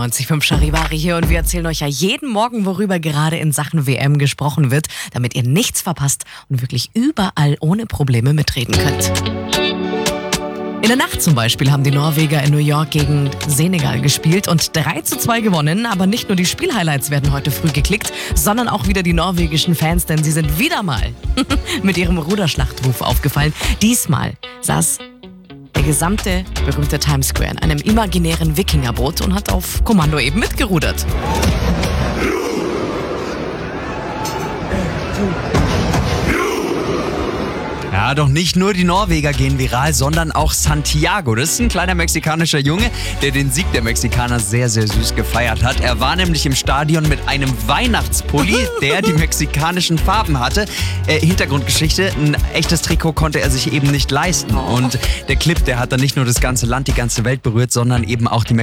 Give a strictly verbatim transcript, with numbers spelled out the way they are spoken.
neunzig Komma fünf Charivari hier und wir erzählen euch ja jeden Morgen, worüber gerade in Sachen W M gesprochen wird, damit ihr nichts verpasst und wirklich überall ohne Probleme mitreden könnt. In der Nacht zum Beispiel haben die Norweger in New York gegen Senegal gespielt und drei zu zwei gewonnen. Aber nicht nur die Spielhighlights werden heute früh geklickt, sondern auch wieder die norwegischen Fans, denn sie sind wieder mal mit ihrem Ruderschlachtruf aufgefallen. Diesmal saß der gesamte berühmte Times Square in einem imaginären Wikingerboot und hat auf Kommando eben mitgerudert. Ja, doch nicht nur die Norweger gehen viral, sondern auch Santiago. Das ist ein kleiner mexikanischer Junge, der den Sieg der Mexikaner sehr, sehr süß gefeiert hat. Er war nämlich im Stadion mit einem Weihnachtspulli, der die mexikanischen Farben hatte. Äh, Hintergrundgeschichte, ein echtes Trikot konnte er sich eben nicht leisten. Und der Clip, der hat dann nicht nur das ganze Land, die ganze Welt berührt, sondern eben auch die